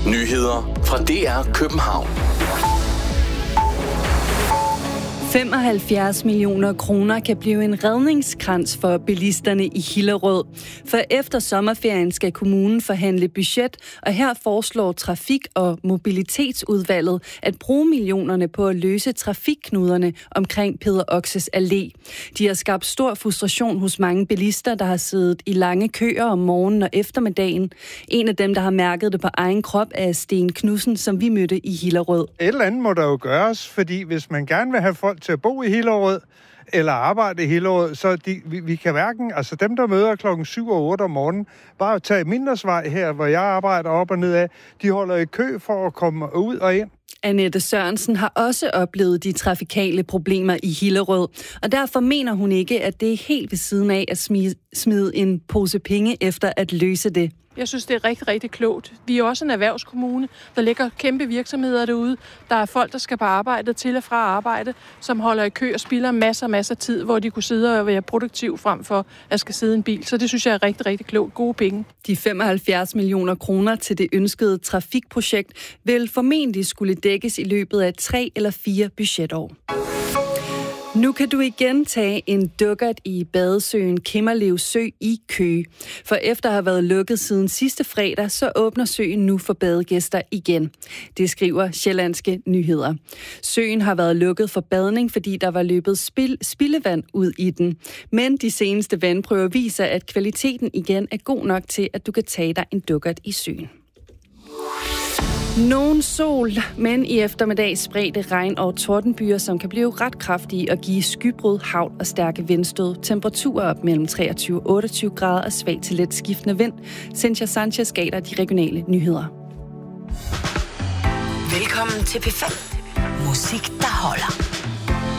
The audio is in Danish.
Nyheder fra DR København. 75 millioner kroner kan blive en redningskrans for bilisterne i Hillerød. For efter sommerferien skal kommunen forhandle budget, og her foreslår Trafik- og Mobilitetsudvalget at bruge millionerne på at løse trafikknuderne omkring Peder Oxes Allé. De har skabt stor frustration hos mange bilister, der har siddet i lange køer om morgenen og eftermiddagen. En af dem, der har mærket det på egen krop, er Sten Knudsen, som vi mødte i Hillerød. Et eller andet må der jo gøres, fordi hvis man gerne vil have folk til at bo i Hillerød, eller arbejde i Hillerød, så vi kan hverken, altså dem, der møder klokken 7 og 8 om morgenen, bare tage Mindersvej her, hvor jeg arbejder op og ned af, de holder i kø for at komme ud og ind. Annette Sørensen har også oplevet de trafikale problemer i Hillerød, og derfor mener hun ikke, at det er helt ved siden af at smide en pose penge efter at løse det. Jeg synes, det er rigtig, rigtig klogt. Vi er også en erhvervskommune. Der ligger kæmpe virksomheder derude. Der er folk, der skal på arbejde til og fra arbejde, som holder i kø og spilder masser af tid, hvor de kunne sidde og være produktiv frem for at skal sidde i en bil. Så det synes jeg er rigtig, rigtig klogt. Gode penge. De 75 millioner kroner til det ønskede trafikprojekt vil formentlig skulle dækkes i løbet af 3 eller 4 budgetår. Nu kan du igen tage en dukkert i badesøen Kimmerlev Sø i Køge. For efter at have været lukket siden sidste fredag, så åbner søen nu for badegæster igen. Det skriver Sjællandske Nyheder. Søen har været lukket for badning, fordi der var løbet spildevand ud i den. Men de seneste vandprøver viser, at kvaliteten igen er god nok til, at du kan tage dig en dukkert i søen. Nogen sol, men i eftermiddag spredte regn og tordenbyer, som kan blive ret kraftige og give skybrud, hagl og stærke vindstød. Temperaturer op mellem 23 og 28 grader og svag til let skiftende vind. Cynthia Sanchez gav dig de regionale nyheder. Velkommen til P5. Musik, der holder.